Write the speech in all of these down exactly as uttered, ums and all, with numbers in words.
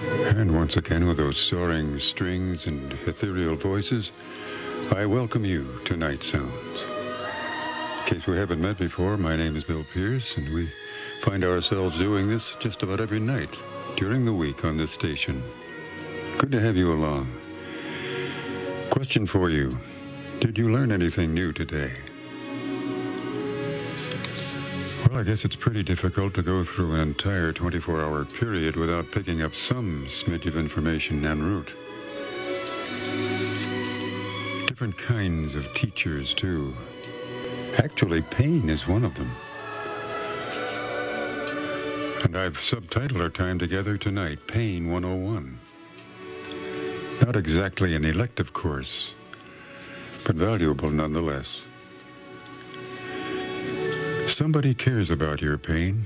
And once again, with those soaring strings and ethereal voices, I welcome you to Night Sounds. In case we haven't met before, my name is Bill Pierce, and we find ourselves doing this just about every night during the week on this station. Good to have you along. Question for you. Did you learn anything new today? Well, I guess it's pretty difficult to go through an entire twenty-four hour period without picking up some smidge of information en route. Different kinds of teachers, too. Actually, pain is one of them. And I've subtitled our time together tonight, Pain one oh one. Not exactly an elective course, but valuable nonetheless. Somebody cares about your pain,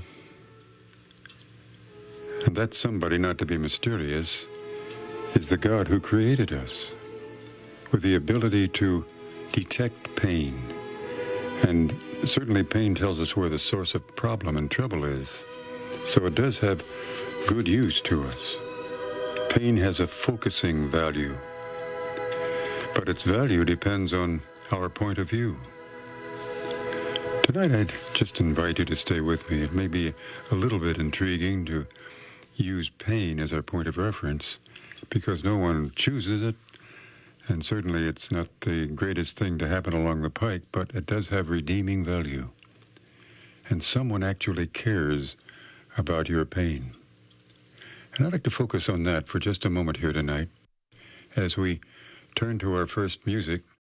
and that somebody, not to be mysterious, is the God who created us, with the ability to detect pain. And certainly pain tells us where the source of problem and trouble is, so it does have good use to us. Pain has a focusing value, but its value depends on our point of view. Tonight, I'd just invite you to stay with me. It may be a little bit intriguing to use pain as our point of reference, because no one chooses it, and certainly it's not the greatest thing to happen along the pike, but it does have redeeming value. And someone actually cares about your pain. And I'd like to focus on that for just a moment here tonight as we turn to our first music